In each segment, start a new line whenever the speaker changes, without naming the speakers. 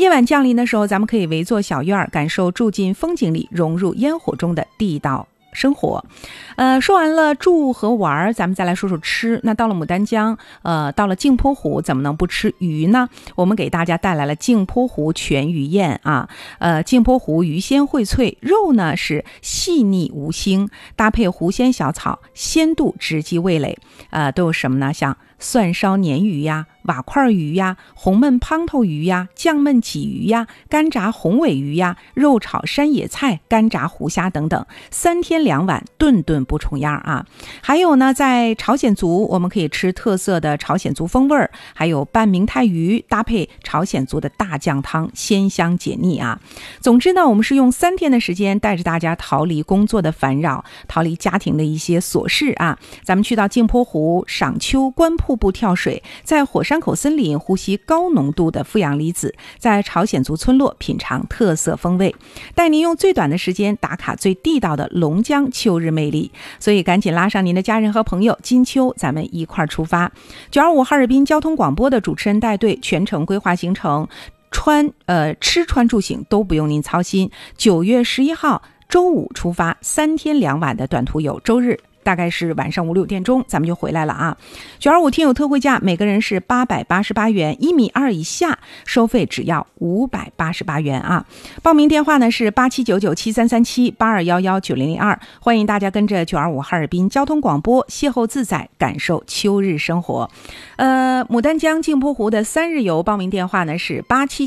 夜晚降临的时候，咱们可以围坐小院，感受住进风景里，融入烟火中的地道生活。说完了住和玩，咱们再来说说吃。那到了牡丹江，到了镜泊湖，怎么能不吃鱼呢？我们给大家带来了镜泊湖全鱼宴啊。镜泊湖鱼鲜荟脆，肉呢是细腻无腥，搭配湖鲜小草，鲜度直击味蕾。都有什么呢？像蒜烧鲶鱼呀、瓦块鱼呀、红焖滂头鱼呀、酱焖鲫鱼呀、干炸红尾鱼呀、肉炒山野菜、干炸湖虾等等，3天2晚，顿顿不重样啊。还有呢，在朝鲜族，我们可以吃特色的朝鲜族风味儿，还有拌明太鱼，搭配朝鲜族的大酱汤，鲜香解腻啊。总之呢，我们是用3天的时间，带着大家逃离工作的烦扰，逃离家庭的一些琐事啊。咱们去到镜泊湖赏秋、观瀑布、跳水，在火山口森林呼吸高浓度的负氧离子，在朝鲜族村落品尝特色风味，带您用最短的时间打卡最地道的龙江秋日魅力。所以赶紧拉上您的家人和朋友，金秋咱们一块出发。925哈尔滨交通广播的主持人带队，全程规划行程，吃穿住行都不用您操心。9月11号周五出发，3天2晚的短途游，周日大概是晚上5、6点钟咱们就回来了啊。925听友特惠价，每个人是888元，1.2米以下收费只要588元啊。报名电话呢是8799733782119002，欢迎大家跟着925哈尔滨交通广播邂逅自在，感受秋日生活。牡丹江镜泊湖的3日游报名电话呢是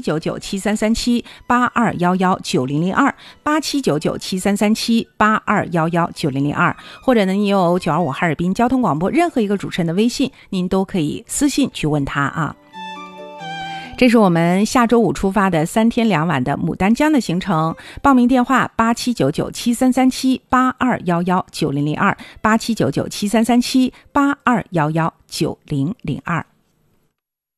879973378211，8799733782119002，或者呢你有925哈尔滨交通广播任何一个主持人的微信，您都可以私信去问他啊。这是我们下周五出发的3天2晚的牡丹江的行程，报名电话8799733782119002，8799733782119002。